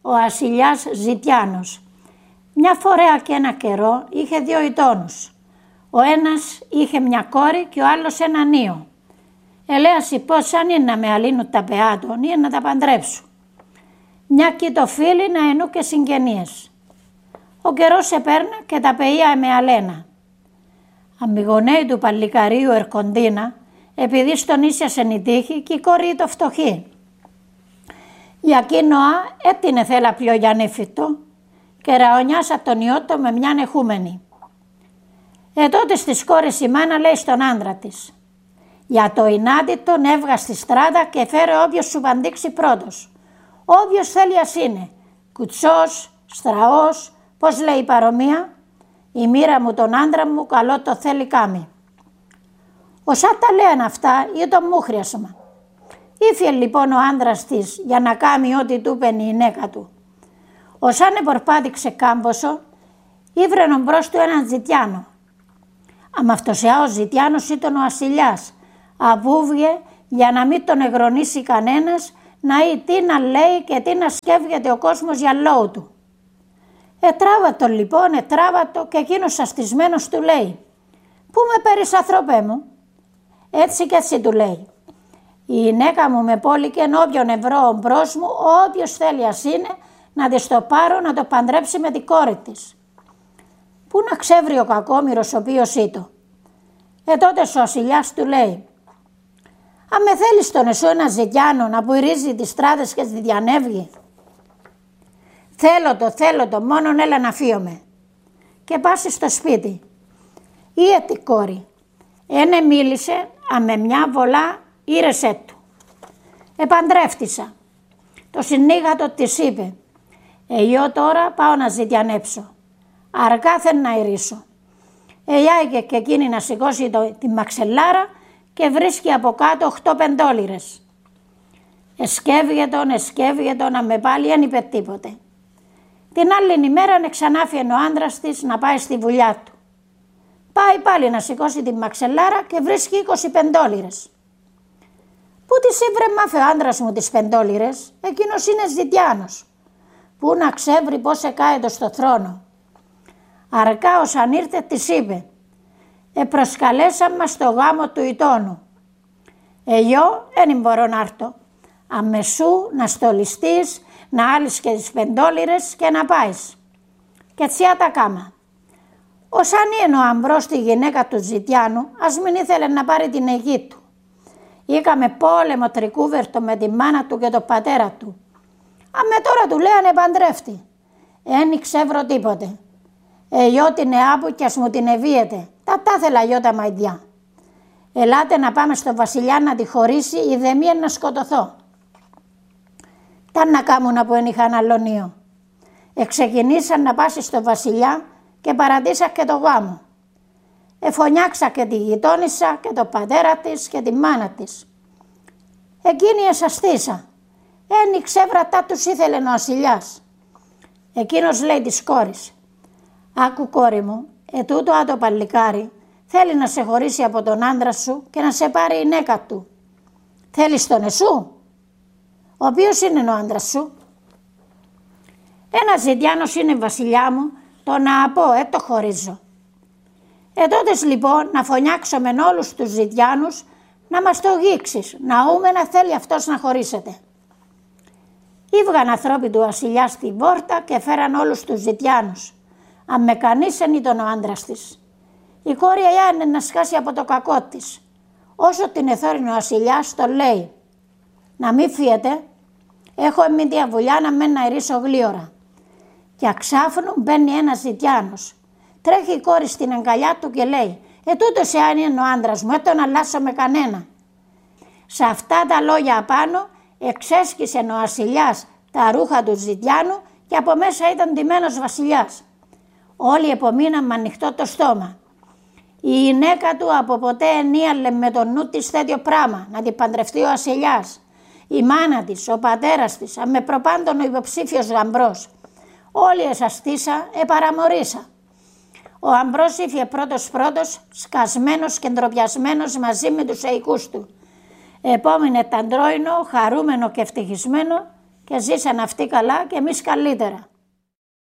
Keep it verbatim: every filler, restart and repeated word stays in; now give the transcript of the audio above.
ο βασιλιάς Ζητιάνος. Μια φορέα και ένα καιρό είχε δύο γειτόνους. Ο ένας είχε μια κόρη και ο άλλος ένα νίο. Ελέαση πώς αν είναι να με αλύνουν τα πεά των ή να τα παντρέψουν. Μια κοίτο φίλη να ενού και συγγενείες. Ο καιρός επέρνα και τα παιδιά με αλένα. Αμιγονέοι του παλικαρίου ερκοντίνα, επειδή στον ίσιασεν η τύχη και η κόρη το φτωχή. Για εκείνοα έτεινε θέλα πιο γιαννήφιτο και ραονιάσα τον ιότο με μια εχούμενη. Ε τότε στις κόρες η μάνα λέει στον άντρα της: για το ινάτι τον έβγα στη στράτα και φέρε όποιος σου παντήξει πρώτος. Όποιος θέλει ας είναι, κουτσός, στραός, πώς λέει η παρομία, η μοίρα μου τον άντρα μου καλό το θέλει κάμει. Όσα τα λένε αυτά ή το μούχριασμα. Ήφιε λοιπόν ο άντρας της για να κάμει ό,τι του είπε η γυναίκα του. Όσαν επορπάτηξε κάμποσο, ήβρενον μπρος του έναν Ζητιάνο. Αμαυτοσιά ο Ζητιάνος ήταν ο ασυλιάς, αβούβγε για να μην τον εγρονίσει κανένας, να ή τι να λέει και τι να σκέφτεται ο κόσμος για λόγου του. Ετράβατο λοιπόν, ετράβατο και εκείνος αστισμένος του λέει: «Πού με παίρνεις ανθρωπέ μου?» Έτσι και έτσι του λέει: «Η γυναίκα μου με πόλικεν όποιον ευρώ μπρος μου, όποιος θέλει ας είναι, να της το πάρω να το παντρέψει με την κόρη της». Πού να ξέβρει ο κακόμοιρος ο οποίος ήτο. Ε τότε ο ασυλιάς του λέει: «Αν με θέλεις τον εσώ ένα Ζητιάνο να πουηρίζει τις στράτες και τη διανεύγει?» «Θέλω το, θέλω το, μόνον έλα να φύγομαι». Και πάσει στο σπίτι. Ή έτη κόρη. Ένε μίλησε, α με μια βολά ήρεσέ του. Επαντρεύτησα. Το συνήγατο της είπε: «Εγώ τώρα πάω να ζητιανέψω. Αργά θέλ να ηρίσω». Εγιάγε και εκείνη να σηκώσει το, τη μαξελάρα και βρίσκει από κάτω οχτώ πεντόλιρες. Εσκεύγε τον, εσκεύγε τον, να με πάλι δεν είπε τίποτε. Την άλλη ημέρα ξανάφιεν ο άντρας της να πάει στη βουλιά του. Πάει πάλι να σηκώσει τη μαξελάρα και βρίσκει είκοσι πεντόλιρες. «Πού τις ήβρε μάφε ο άντρας μου τις πεντόλιρες, εκείνος είναι Ζητιάνος. Πού να ξέβρει πώς εκάετο στο θρόνο». Αρκά όσαν ήρθε της είπε: «Επροσκαλέσαν μας στο γάμο του ητώνου. Εγώ δεν μπορώ να έρθω. Αμεσού να στολιστείς, να άλεις και τις πεντόλιρες και να πάεις». Και έτσι τα κάμα. Όσαν είναι ο Αμπρός τη γυναίκα του Ζητιάνου, ας μην ήθελε να πάρει την αιγή του. Είχαμε πόλεμο τρικούβερτο με τη μάνα του και τον πατέρα του. Αμέ τώρα του λέγανε παντρεύτη. Εν ξεύρω τίποτε. Εγώ την εάπου κι ας μου την ευίεται. Τα τάθελα γιο τα μαϊδιά. Ελάτε να πάμε στο βασιλιά να τη χωρίσει ή δε μία να σκοτωθώ. Τα να κάμουν που εν είχαν αλωνίο. Εξεκινήσαν να πάσει στο βασιλιά και παρατήσα και το γάμο. Εφωνιάξα και τη γειτόνισσα και το πατέρα της και τη μάνα της. Εκείνη εσαστήσα. Ένι ξέβρατα τους ήθελε ο ασυλιάς. Εκείνος λέει της κόρης: «Άκου κόρη μου, ετούτο άτο παλικάρι θέλει να σε χωρίσει από τον άντρα σου και να σε πάρει η γυναίκα του. Θέλεις τον εσού? Ο οποίος είναι ο άντρας σου?» «Ένας Ζητιάνος είναι βασιλιά μου, το να πω, ε το χωρίζω». «Ε τότες λοιπόν να φωνιάξω με όλους τους Ζητιάνους να μας το γίξεις, να ούμε να θέλει αυτός να χωρίσετε». Ήβγαν ανθρώποι του βασιλιά στη βόρτα και φέραν όλους τους Ζητιάνους. Αν με κανείς εν ήταν ο άντρας της. Η κόρη είναι να σκάσει από το κακό της. Όσο την εθώρινε ο βασιλιάς το λέει: «Να μη φύετε, έχω εμεί διαβουλιά να μένει να ηρίσω γλίωρα». Και αξάφνου μπαίνει ένας Ζητιάνος. Τρέχει η κόρη στην αγκαλιά του και λέει: «Ε τούτος εάν είναι ο άντρας μου, ε τον αλλάσω με κανένα». Σε αυτά τα λόγια απάνω εξέσκησε ο βασιλιάς τα ρούχα του Ζητιάνου και από μέσα ήταν ντυμένος βασιλιάς. Όλοι επομείναν με ανοιχτό το στόμα. Η γυναίκα του από ποτέ ενίαλε με το νου της τέτοιο πράγμα, να την παντρευτεί ο βασιλιάς. Η μάνα της, ο πατέρας της, με προπάντων ο υποψήφιος γαμπρός. Όλοι εσαστήσα, επαραμορίσα. Ο Αμπρός ήφιε πρώτος πρώτος, σκασμένος και ντροπιασμένος μαζί με τους εικούς του. Επόμενε ταντρόινο, χαρούμενο και ευτυχισμένο και ζήσαν αυτοί καλά και εμείς καλύτερα.